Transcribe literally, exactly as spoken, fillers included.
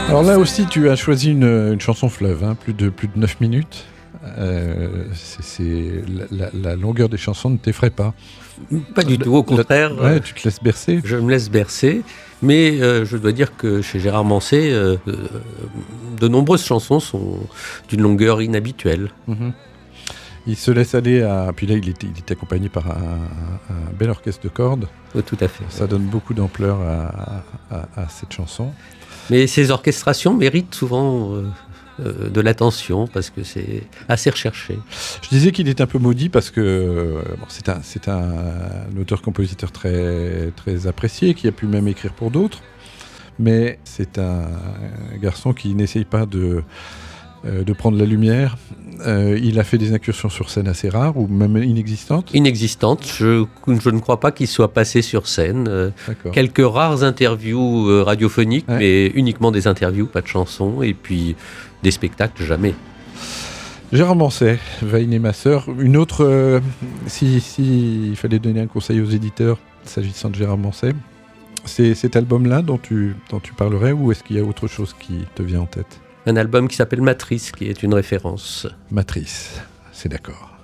Alors là aussi, tu as choisi une, une chanson fleuve, hein, plus de plus de neuf minutes. Euh, c'est, c'est la, la, la longueur des chansons ne t'effraie pas. Pas du tout, au contraire. La, ouais, tu te laisses bercer. Je me laisse bercer, mais euh, je dois dire que chez Gérard Manset, euh, euh, de nombreuses chansons sont d'une longueur inhabituelle. Mm-hmm. Il se laisse aller à... Puis là, il est, il est accompagné par un, un bel orchestre de cordes. Oui, tout à fait. Ça donne beaucoup d'ampleur à, à, à cette chanson. Mais ces orchestrations méritent souvent euh, euh, de l'attention parce que c'est assez recherché. Je disais qu'il est un peu maudit parce que bon, c'est, un, c'est un, un auteur-compositeur très, très apprécié qui a pu même écrire pour d'autres. Mais c'est un, un garçon qui n'essaye pas de... de prendre la lumière. Euh, il a fait des incursions sur scène assez rares ou même inexistantes. Inexistantes. Je, je ne crois pas qu'il soit passé sur scène. Euh, quelques rares interviews euh, radiophoniques, ouais. Mais uniquement des interviews, pas de chansons. Et puis des spectacles, jamais. Gérard Manset, Vaine et ma sœur. Une autre, euh, si, si il fallait donner un conseil aux éditeurs s'agissant de Gérard Manset, c'est cet album-là dont tu, dont tu parlerais ou est-ce qu'il y a autre chose qui te vient en tête ? Un album qui s'appelle Matrice, qui est une référence. Matrice, c'est d'accord.